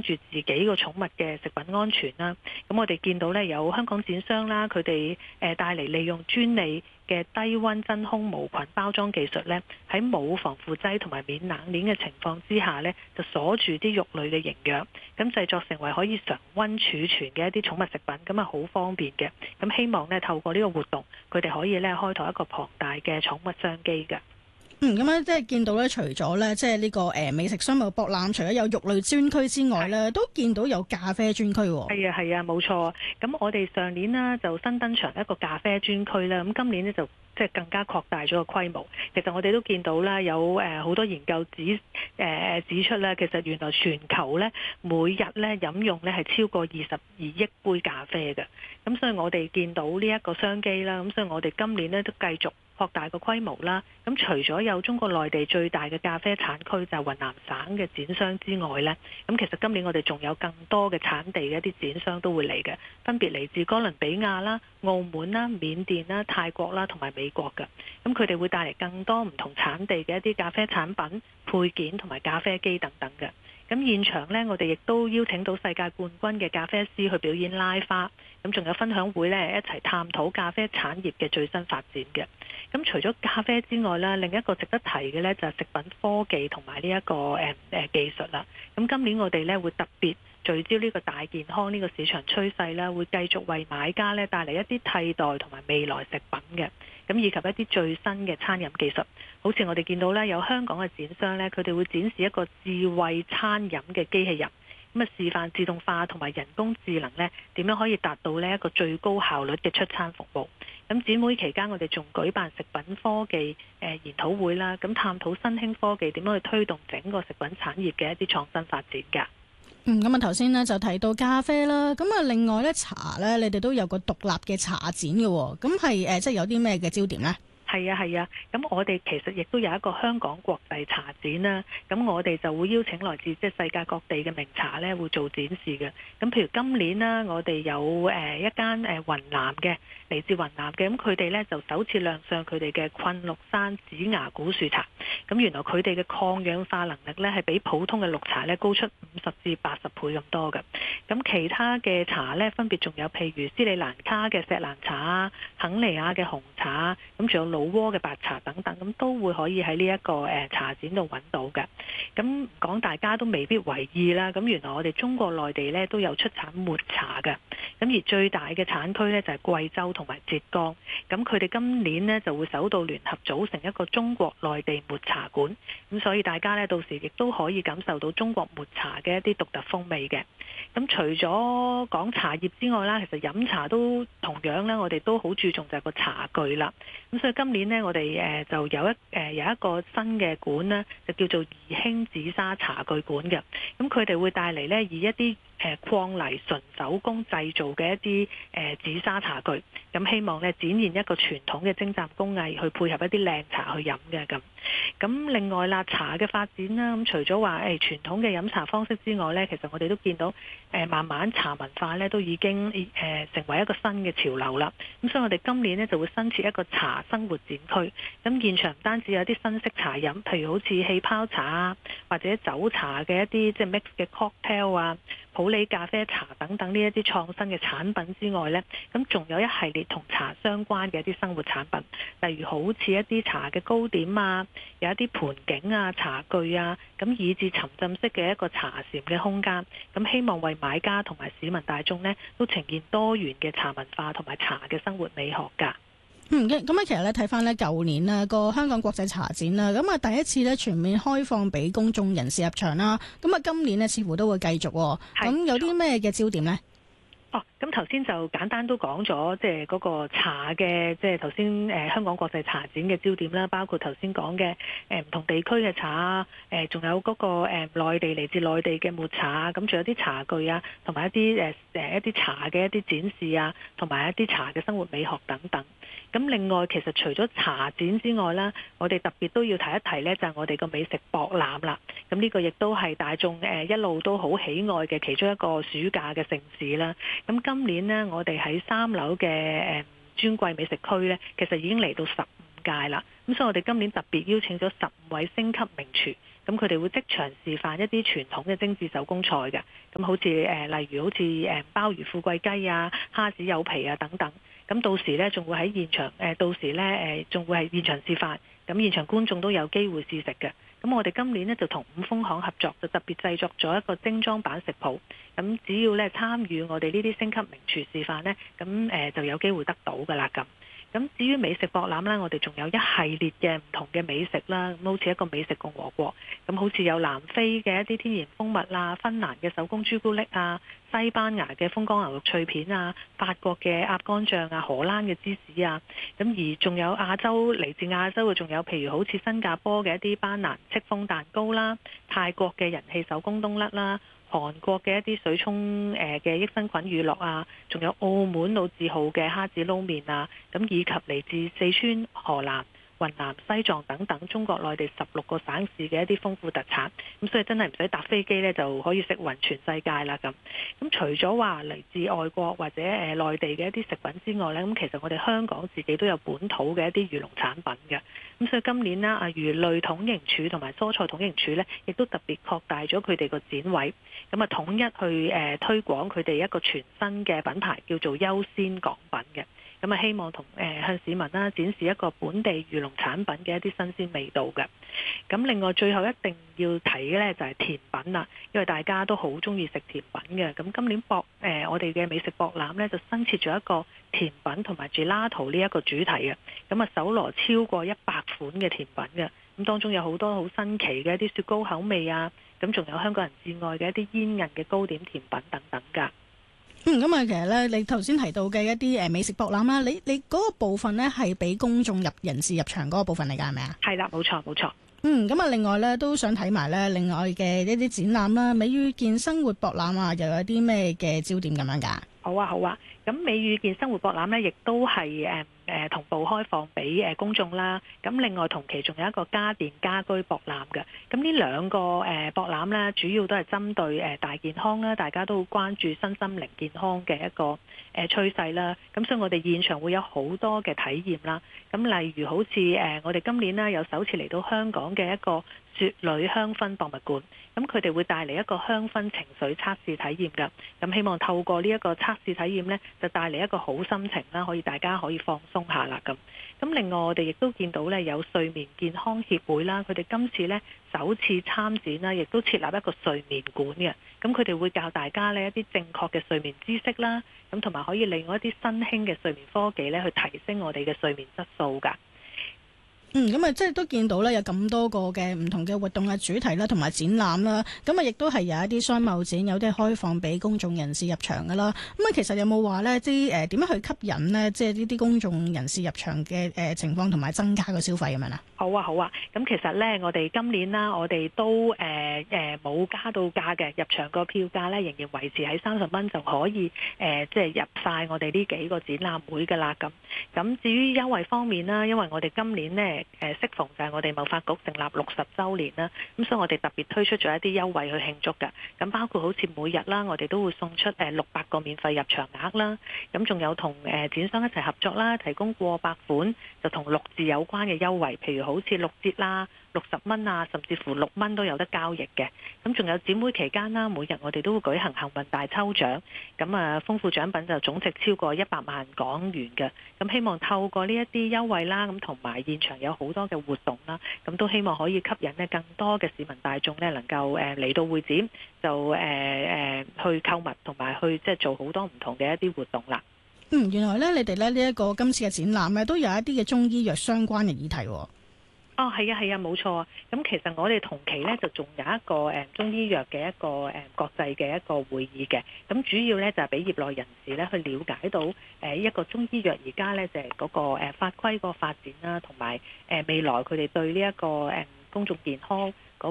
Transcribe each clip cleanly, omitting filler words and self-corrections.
住自己個寵物嘅食品安全啦。咁我哋見到呢，有香港展商啦，佢哋帶嚟利用專利嘅低溫真空無菌包裝技術呢，喺冇防腐劑同埋免冷鏈嘅情況之下呢，就鎖住啲肉類嘅營養，咁製作成為可以常溫儲存嘅一啲寵物食品，咁啊好方便嘅。咁希望呢，透過呢個活動，佢哋可以呢開拓一個龐大嘅寵物商機嘅。 咁樣即係見到咧，除咗咧，即係呢個美食商貿博覽，除咗有肉類專區之外咧，都見到有咖啡專區喎。 係啊，冇錯。咁我哋上年呢，就新登場一個咖啡專區啦。咁今年呢，就即係更加擴大咗個規模。其實我哋都見到啦，有好多研究指出咧，其實原來全球咧每日咧飲用咧係超過22億杯咖啡嘅。咁所以我哋見到呢一個商機啦。咁所以我哋今年呢，都繼續擴大個規模啦。咁除咗有中國內地最大嘅咖啡產區就係雲南省嘅展商之外呢，咁其實今年我哋仲有更多嘅產地嘅一啲展商都會嚟嘅，分別嚟自哥倫比亞啦、澳門啦、緬甸啦、泰國啦同埋美國嘅。咁佢哋會帶嚟更多唔同產地嘅一啲咖啡產品、配件同埋咖啡機等等嘅。咁現場呢，我哋亦都邀請到世界冠軍嘅咖啡師去表演拉花，咁仲有分享會呢，一齊探討咖啡產業嘅最新發展嘅。咁除咗咖啡之外呢，另一個值得提嘅呢，就係食品科技同埋呢一個技術啦。咁今年我哋呢，會特別聚焦呢個大健康呢個市場趨勢啦，會繼續為買家呢帶嚟一啲替代同埋未來食品嘅，咁以及一啲最新嘅餐飲技術。好似我哋見到呢，有香港嘅展商呢，佢哋會展示一個智慧餐飲嘅機器人，咁啊示範自動化同埋人工智能呢點樣可以達到呢一個最高效率嘅出餐服務。咁展會期間，我哋仲舉辦食品科技研討會啦，咁探討新興科技點樣去推動整個食品產業嘅一啲創新發展㗎。 咁啊頭先呢就提到咖啡啦，咁啊另外咧茶咧，你哋都有個獨立嘅茶展嘅喎，咁係即係有啲咩嘅焦點呢？ 係啊，咁我哋其實亦都有一個香港國際茶展啦。咁我哋就會邀請來自即係世界各地嘅名茶咧，會做展示嘅。咁譬如今年啦，我哋有一間雲南嘅嚟自雲南嘅，咁佢哋咧就首次亮相佢哋嘅昆綠山紫芽古樹茶。咁原來佢哋嘅抗氧化能力咧係比普通嘅綠茶咧高出50至80倍咁多嘅。咁其他嘅茶咧分別仲有譬如斯里蘭卡嘅錫蘭茶、肯尼亞嘅紅茶，咁仲有老撾嘅白茶等等，咁都會可以喺呢一個茶展度揾到嘅。咁講大家都未必為意啦。咁原來我哋中國內地呢都有出產抹茶嘅。咁而最大嘅產區呢就係貴州同埋浙江。咁佢哋今年呢就會首度聯合組成一個中國內地抹茶館。咁所以大家呢到時亦都可以感受到中國抹茶嘅一啲獨特風味嘅。咁除咗講茶葉之外啦，其實飲茶都同樣呢，我哋都好注重就係個茶具啦。咁所以今年呢，我哋就有一個新嘅館呢，就叫做宜興紫砂茶具館嘅。咁佢哋會帶嚟呢，以一啲礦泥純手工製造嘅一啲紫砂茶具，咁希望呢展現一個傳統嘅精湛工藝，去配合一啲靚茶去飲嘅咁。咁另外啦，茶嘅發展啦，咁除咗話傳統嘅飲茶方式之外呢，其實我哋都見到慢慢茶文化呢都已經成為一個新嘅潮流啦。咁所以我哋今年呢就會新設一個茶生活展區。咁現場唔單止有啲新式茶飲，譬如好似氣泡茶啊，或者酒茶嘅一啲即係 mix 嘅 cocktail 啊，普洱咖啡茶等等呢一啲創新嘅產品之外呢，咁仲有一系列同茶相關嘅一啲生活產品，例如好似一啲茶嘅糕點啊，有一啲盤景啊、茶具啊，咁以至沉浸式嘅一個茶禪嘅空間，咁希望為買家同埋市民大眾呢都呈現多元嘅茶文化同埋茶嘅生活美學㗎。 咁其實咧睇翻咧舊年啦個香港國際茶展啦，咁啊第一次咧全面開放俾公眾人士入場啦，咁啊今年咧似乎都會繼續，咁有啲咩嘅焦點呢？ 咁頭先就簡單都講咗，即係嗰個茶嘅，即係頭先香港國際茶展嘅焦點啦，包括頭先講嘅唔同地區嘅茶，仲有嗰個內地嚟自內地嘅抹茶，咁仲有啲茶具啊，同埋一啲一啲茶嘅一啲展示啊，同埋一啲茶嘅生活美學等等。咁另外其實除咗茶展之外啦，我哋特別都要提一提呢，就係我哋個美食博覽啦。咁呢個亦都係大眾一路都好喜愛嘅其中一個暑假嘅盛事啦。咁今年呢，我哋喺3樓嘅專櫃美食區呢，其實已經嚟到15屆啦。咁所以我哋今年特別邀請咗15位星級名廚， 咁佢哋會即場示範一啲傳統嘅精緻手工菜嘅，咁好似例如好似鮑魚富貴雞啊、蝦子柚皮啊等等。咁到時呢，仲會喺現場到時呢仲會係現場示範，咁現場觀眾都有機會試食嘅。咁我哋今年呢，就同五豐行合作，就特別製作咗一個精裝版食譜。咁只要呢參與我哋呢啲星級名廚示範呢，咁就有機會得到㗎啦咁。咁至於美食博覽啦，我哋仲有一系列嘅唔同嘅美食啦，咁好似一個美食共和國，咁好似有南非嘅一啲天然蜂蜜啊、芬蘭嘅手工朱古力啊、西班牙嘅風乾牛肉脆片啊、法國嘅鴨肝醬啊、荷蘭嘅芝士啊，咁而仲有嚟自亞洲嘅，仲有譬如好似新加坡嘅一啲班蘭戚風蛋糕啦、泰國嘅人氣手工冬甩啦、韓國嘅一啲水沖嘅益生菌乳酪啊，仲有澳門老字號嘅蝦子撈麵啊，咁以及嚟自四川、河南、雲南、西藏等等中國內地16個省市嘅一啲豐富特產，咁所以真係唔使搭飛機呢，就可以食勻全世界啦咁。咁除咗話嚟自外國或者內地嘅一啲食品之外呢，咁其實我哋香港自己都有本土嘅一啲漁農產品嘅。咁所以今年呢，魚類統營處同埋蔬菜統營處呢，亦都特別擴大咗佢哋個展位，咁啊統一去推廣佢哋一個全新嘅品牌叫做優先港品嘅。咁啊，希望向市民啦展示一個本地漁農產品嘅一啲新鮮味道嘅。咁另外最後一定要睇嘅呢就係甜品啦，因為大家都好中意食甜品嘅。咁今年我哋嘅美食博覽呢，就新設咗一個甜品同埋 gelato 呢一個主題嘅。咁啊，搜羅超過100款嘅甜品嘅。咁當中有好多好新奇嘅一啲雪糕口味啊，咁仲有香港人至愛嘅一啲煙韌嘅糕點甜品等等㗎。 咁啊，其實咧，你頭先提到嘅一啲美食博覽啦，你嗰個部分呢係俾公眾人士入場嗰個部分嚟㗎，係咪啊？係啦，冇錯冇錯。咁啊，另外咧都想睇埋咧另外嘅一啲展覽啦，美與健生活博覽啊，又有啲咩嘅焦點咁樣㗎？好啊好啊，咁美與健生活博覽呢，亦都係同步開放俾公眾啦。咁另外同期仲有一個家電家居博覽嘅。咁呢兩個博覽呢，主要都係針對大健康啦，大家都關注身心靈健康嘅一個趨勢啦。咁所以我哋現場會有好多嘅體驗啦。咁例如好似我哋今年呢，有首次嚟到香港嘅一個雪女香薰博物館，咁佢哋會帶嚟一個香薰情緒測試體驗㗎。咁希望透過呢一個測試體驗呢，就帶嚟一個好心情啦，大家可以放鬆下啦咁。咁另外我哋亦都見到呢，有睡眠健康協會啦，佢哋今次呢首次參展啦，亦都設立一個睡眠館嘅。咁佢哋會教大家呢一啲正確嘅睡眠知識啦，咁同埋可以利用一啲新興嘅睡眠科技呢，去提升我哋嘅睡眠質素㗎。咁啊，即係都見到咧，有咁多個嘅唔同嘅活動嘅主題啦，同埋展覽啦。咁啊，亦都係有一啲商貿展，有啲開放俾公眾人士入場噶啦。咁啊，其實有冇話咧，啲點樣去吸引呢？即係呢啲公眾人士入場嘅情況，同埋增加個消費咁樣啊？好啊，好啊。咁其實咧，我哋今年啦，我哋都冇加到價嘅，入場個票價咧仍然維持喺30蚊就可以即係入晒我哋呢幾個展覽會噶啦。咁至於優惠方面啦，因為我哋今年呢，適逢就係我哋貿發局成立60週年啦，咁所以我哋特別推出咗一啲優惠去慶祝㗎。咁包括好似每日啦，我哋都會送出600個免費入場額啦。咁仲有同展商一齊合作啦，提供過百款就同六字有關嘅優惠，譬如好似6折啦、60蚊啊，甚至乎6蚊都有得交易嘅。咁仲有展會期間啦，每日我哋都會舉行幸運大抽獎，咁啊豐富獎品就總值超過100萬港元嘅。咁希望透過呢一啲優惠啦，咁同埋現場有好多嘅活動啦，咁都希望可以吸引呢更多嘅市民大眾呢能夠嚟到會展就去購物同埋去即係做好多唔同嘅一啲活動啦。原來呢，你哋呢一個今次嘅展覽呢，都有一啲嘅中醫藥相關嘅議題喎。係啊，冇錯啊。咁其實我哋同期呢，就仲有一個中醫藥嘅一個國際嘅一個會議嘅。咁主要呢，就係俾業內人士呢去了解到一個中醫藥而家呢，就係嗰個法規個發展啦，同埋未來佢哋對呢一個公眾健康嗰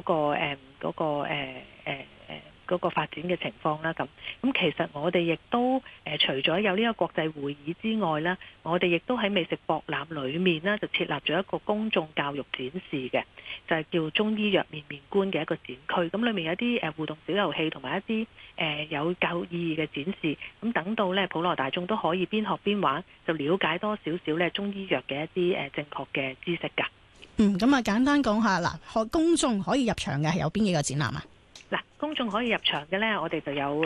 個發展嘅情況啦。咁其實我哋亦都除咗有呢個國際會議之外啦，我哋亦都喺美食博覽裏面呢，就設立咗一個公眾教育展示嘅，就係叫中醫藥面面觀嘅一個展區。咁裏面有啲互動小遊戲同埋一啲有教育意義嘅展示。咁等到呢普羅大眾都可以邊學邊玩，就了解多少少呢中醫藥嘅一啲正確嘅知識㗎。 咁啊簡單講下嗱，公眾可以入場嘅係有邊幾個展覽啊？ 嗱，公眾可以入場嘅咧，我哋就有